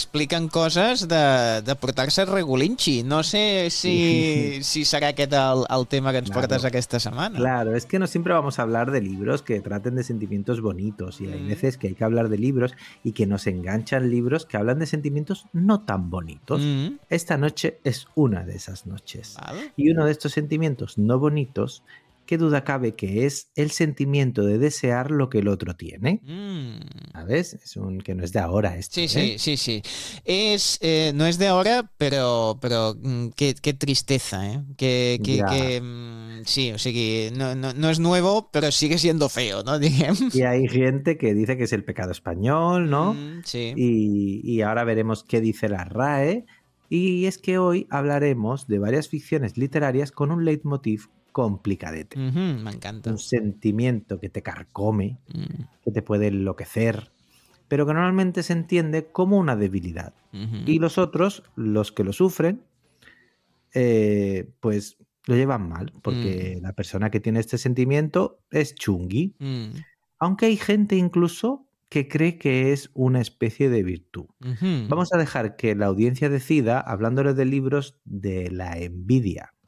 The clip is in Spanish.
expliquen coses de portar-se regulinxi. No sé si serà aquest el tema que ens portes Claro. aquesta setmana. Claro, es que no siempre vamos a hablar de libros que traten de sentimientos bonitos y hay veces que hay que hablar de libros y que nos enganchan libros que hablan de sentimientos no tan bonitos. Esta noche es una de esas noches. Val. Y uno de estos sentimientos no bonitos, qué duda cabe que es el sentimiento de desear lo que el otro tiene. ¿Sabes? Es un que no es de ahora esto, Sí. No es de ahora, pero qué tristeza, ¿eh? Ya. Sí, o sigui, no es nuevo, pero sigue siendo feo, ¿no? Diguem. Y hay gente que dice que es el pecado español, ¿no? Sí. Y ahora veremos qué dice la RAE. Y es que hoy hablaremos de varias ficciones literarias con un leitmotiv complicadete. M'encanta. Un sentimiento que te carcome, que te puede enloquecer, pero que normalmente se entiende como una debilidad. Y los otros, los que lo sufren, pues lo llevan mal, porque la persona que tiene este sentimiento es chungui. Aunque hay gente incluso que cree que es una especie de virtud. Vamos a dejar que la audiencia decida, hablándole de libros de la envidia.